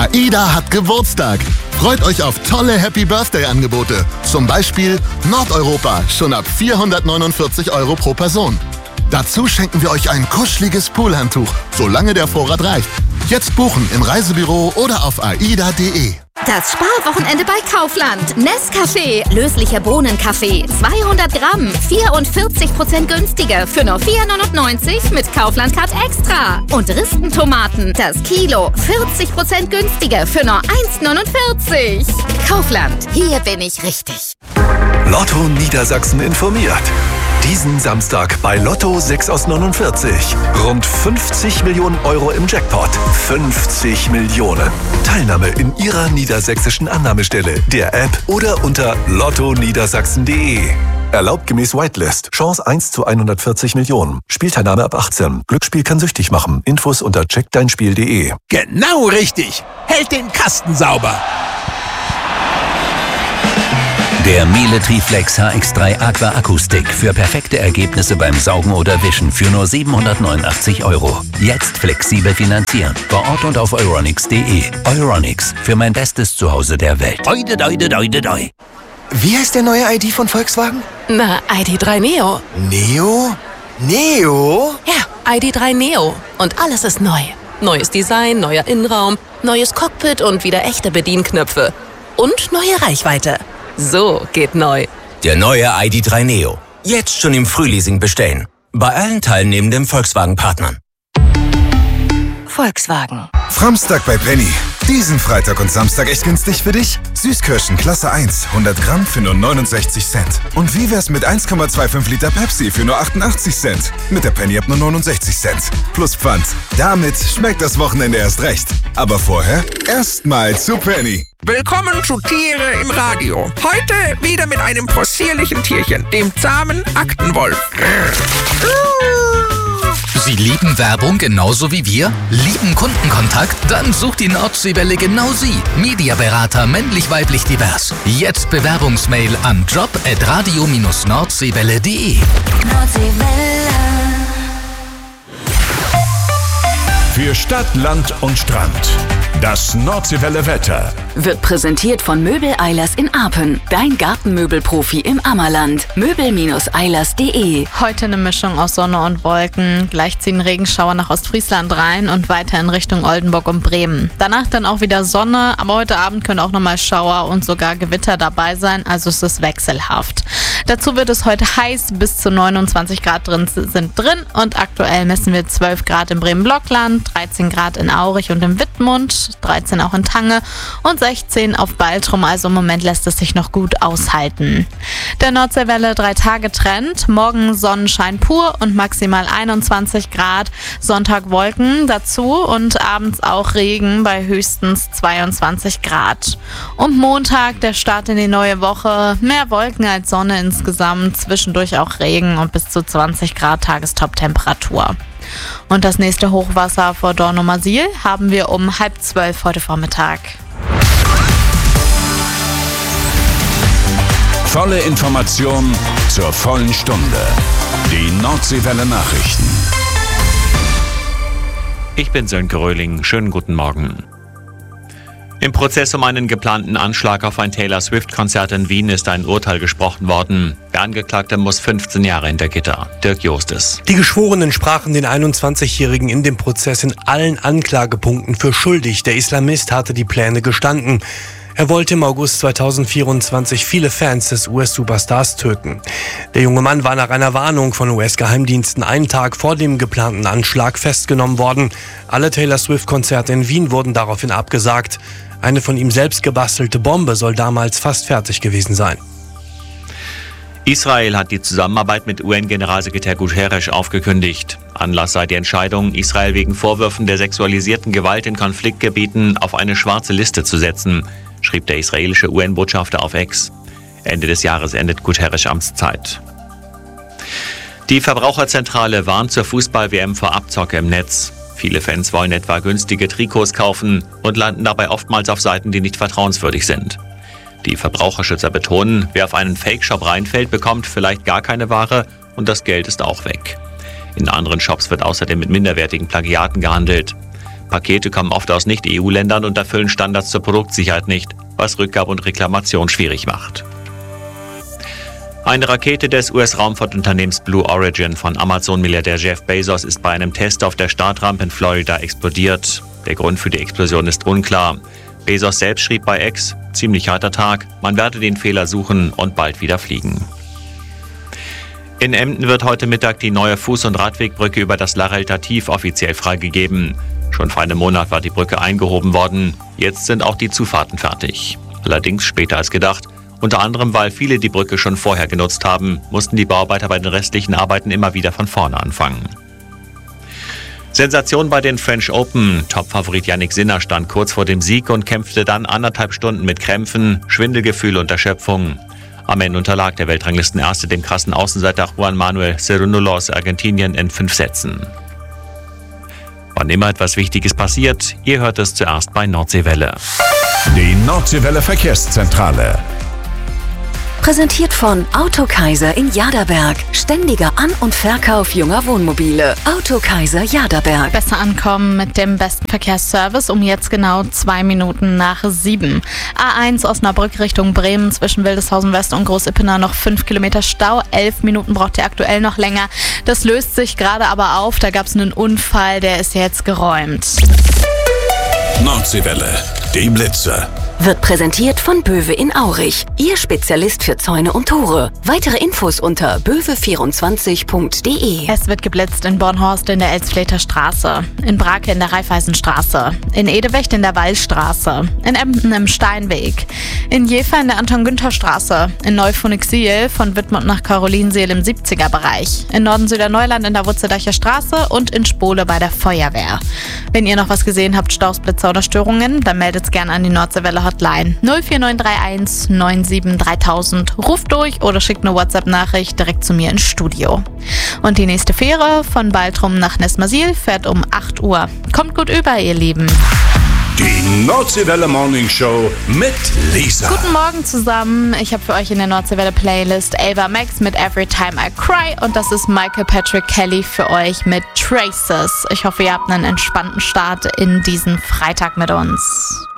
AIDA hat Geburtstag. Freut euch auf tolle Happy-Birthday-Angebote. Zum Beispiel Nordeuropa, schon ab 449 € pro Person. Dazu schenken wir euch ein kuscheliges Poolhandtuch, solange der Vorrat reicht. Jetzt buchen im Reisebüro oder auf aida.de. Das Sparwochenende bei Kaufland. Nescafé, löslicher Bohnenkaffee, 200 Gramm, 44% günstiger für nur 4,99 mit Kaufland Card Extra. Und Ristentomaten, das Kilo, 40% günstiger für nur 1,49. Kaufland, hier bin ich richtig. Lotto Niedersachsen informiert. Diesen Samstag bei Lotto 6 aus 49. Rund 50 Millionen € im Jackpot. 50 Millionen. Teilnahme in Ihrer niedersächsischen Annahmestelle, der App oder unter lottoniedersachsen.de. Erlaubt gemäß Whitelist. Chance 1 zu 140 Millionen. Spielteilnahme ab 18. Glücksspiel kann süchtig machen. Infos unter checkdeinspiel.de. Genau richtig. Hält den Kasten sauber. Der Miele Triflex HX3 Aqua Akustik für perfekte Ergebnisse beim Saugen oder Wischen für nur 789 €. Jetzt flexibel finanzieren. Vor Ort und auf euronics.de. Euronics, für mein bestes Zuhause der Welt. Oide, doide, doide, doi. Wie heißt der neue ID von Volkswagen? Na, ID.3 Neo. Neo? Neo? Ja, ID.3 Neo. Und alles ist neu. Neues Design, neuer Innenraum, neues Cockpit und wieder echte Bedienknöpfe. Und neue Reichweite. So geht neu. Der neue ID.3 Neo. Jetzt schon im Frühleasing bestellen. Bei allen teilnehmenden Volkswagen-Partnern. Volkswagen. Framstag bei Penny. Diesen Freitag und Samstag echt günstig für dich? Süßkirschen Klasse 1, 100 Gramm für nur 69 Cent. Und wie wär's mit 1,25 Liter Pepsi für nur 88 Cent? Mit der Penny-App nur 69 Cent. Plus Pfand. Damit schmeckt das Wochenende erst recht. Aber vorher erstmal zu Penny. Willkommen zu Tiere im Radio. Heute wieder mit einem possierlichen Tierchen, dem zahmen Aktenwolf. Sie lieben Werbung genauso wie wir? Lieben Kundenkontakt? Dann sucht die Nordseewelle genau Sie. Mediaberater männlich-weiblich divers. Jetzt Bewerbungsmail an job@radio-nordseewelle.de. Für Stadt, Land und Strand. Das Nordseewelle Wetter wird präsentiert von Möbel Eilers in Apen. Dein Gartenmöbelprofi im Ammerland. Möbel-eilers.de. Heute eine Mischung aus Sonne und Wolken. Gleich ziehen Regenschauer nach Ostfriesland rein und weiter in Richtung Oldenburg und Bremen. Danach dann auch wieder Sonne, aber heute Abend können auch nochmal Schauer und sogar Gewitter dabei sein. Also es ist wechselhaft. Dazu wird es heute heiß, bis zu 29 Grad sind drin und aktuell messen wir 12 Grad im Bremen-Blockland, 13 Grad in Aurich und im Wittmund, 13 auch in Tange und 16 auf Baltrum, also im Moment lässt es sich noch gut aushalten. Der Nordseewelle 3-Tage-Trend, morgen Sonnenschein pur und maximal 21 Grad, Sonntag Wolken dazu und abends auch Regen bei höchstens 22 Grad. Und Montag, der Start in die neue Woche, mehr Wolken als Sonne insgesamt, zwischendurch auch Regen und bis zu 20 Grad Tagestop-Temperatur. Und das nächste Hochwasser vor Dornumersiel haben wir um 11:30 heute Vormittag. Volle Information zur vollen Stunde. Die Nordseewelle Nachrichten. Ich bin Sönke Röhling. Schönen guten Morgen. Im Prozess um einen geplanten Anschlag auf ein Taylor Swift-Konzert in Wien ist ein Urteil gesprochen worden. Der Angeklagte muss 15 Jahre hinter Gitter. Dirk Jostes. Die Geschworenen sprachen den 21-Jährigen in dem Prozess in allen Anklagepunkten für schuldig. Der Islamist hatte die Pläne gestanden. Er wollte im August 2024 viele Fans des US-Superstars töten. Der junge Mann war nach einer Warnung von US-Geheimdiensten einen Tag vor dem geplanten Anschlag festgenommen worden. Alle Taylor Swift-Konzerte in Wien wurden daraufhin abgesagt. Eine von ihm selbst gebastelte Bombe soll damals fast fertig gewesen sein. Israel hat die Zusammenarbeit mit UN-Generalsekretär Guterres aufgekündigt. Anlass sei die Entscheidung, Israel wegen Vorwürfen der sexualisierten Gewalt in Konfliktgebieten auf eine schwarze Liste zu setzen, schrieb der israelische UN-Botschafter auf X. Ende des Jahres endet Guterres' Amtszeit. Die Verbraucherzentrale warnt zur Fußball-WM vor Abzocke im Netz. Viele Fans wollen etwa günstige Trikots kaufen und landen dabei oftmals auf Seiten, die nicht vertrauenswürdig sind. Die Verbraucherschützer betonen, wer auf einen Fake-Shop reinfällt, bekommt vielleicht gar keine Ware und das Geld ist auch weg. In anderen Shops wird außerdem mit minderwertigen Plagiaten gehandelt. Pakete kommen oft aus Nicht-EU-Ländern und erfüllen Standards zur Produktsicherheit nicht, was Rückgabe und Reklamation schwierig macht. Eine Rakete des US-Raumfahrtunternehmens Blue Origin von Amazon-Milliardär Jeff Bezos ist bei einem Test auf der Startrampe in Florida explodiert. Der Grund für die Explosion ist unklar. Bezos selbst schrieb bei X: ziemlich harter Tag, man werde den Fehler suchen und bald wieder fliegen. In Emden wird heute Mittag die neue Fuß- und Radwegbrücke über das Larelter Tief offiziell freigegeben. Schon vor einem Monat war die Brücke eingehoben worden. Jetzt sind auch die Zufahrten fertig. Allerdings später als gedacht. Unter anderem, weil viele die Brücke schon vorher genutzt haben, mussten die Bauarbeiter bei den restlichen Arbeiten immer wieder von vorne anfangen. Sensation bei den French Open. Topfavorit Jannik Sinner stand kurz vor dem Sieg und kämpfte dann 1,5 Stunden mit Krämpfen, Schwindelgefühl und Erschöpfung. Am Ende unterlag der Weltranglistenerste dem krassen Außenseiter Juan Manuel Cerúndolo aus Argentinien in 5 Sätzen. Wann immer etwas Wichtiges passiert, ihr hört es zuerst bei Nordseewelle. Die Nordseewelle Verkehrszentrale. Präsentiert von Auto Kaiser in Jaderberg. Ständiger An- und Verkauf junger Wohnmobile. Auto Kaiser Jaderberg. Besser ankommen mit dem besten Verkehrsservice um jetzt genau 2 Minuten nach 7. A1 Osnabrück Richtung Bremen zwischen Wildeshausen West und Großippener noch 5 Kilometer Stau. 11 Minuten braucht ihr aktuell noch länger. Das löst sich gerade aber auf. Da gab es einen Unfall, der ist jetzt geräumt. Nordseewelle, die Blitze. Wird präsentiert von Böwe in Aurich. Ihr Spezialist für Zäune und Tore. Weitere Infos unter böwe24.de. Es wird geblitzt in Bornhorst in der Elsfleter Straße, in Brake in der Raiffeisenstraße, in Edewecht in der Wallstraße, in Emden im Steinweg, in Jever in der Anton-Günther-Straße, in Neufonixiel von Wittmund nach Karolinsiel im 70er-Bereich, in Norden-Süderneuland in der Wurzeldacher Straße und in Spole bei der Feuerwehr. Wenn ihr noch was gesehen habt, Staus, Blitzer oder Störungen, dann meldet es gerne an die Nordseewelle Hotline 04931 97 3000. Ruft durch oder schickt eine WhatsApp-Nachricht direkt zu mir ins Studio. Und die nächste Fähre von Baltrum nach Nesmasil fährt um 8 Uhr. Kommt gut über, ihr Lieben. Die Nordseewelle Morning Show mit Lisa. Guten Morgen zusammen. Ich habe für euch in der Nordseewelle Playlist Ava Max mit Every Time I Cry und das ist Michael Patrick Kelly für euch mit Traces. Ich hoffe, ihr habt einen entspannten Start in diesen Freitag mit uns.